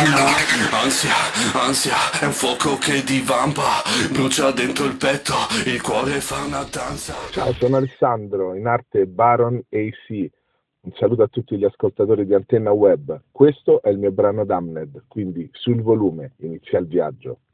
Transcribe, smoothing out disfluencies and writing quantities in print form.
Ansia, ansia, è un fuoco che divampa, brucia dentro il petto, il cuore fa una danza. Ciao, sono Alessandro, in arte Baron AC. Un saluto a tutti gli ascoltatori di Antenna Web. Questo è il mio brano Damned, quindi sul volume inizia il viaggio.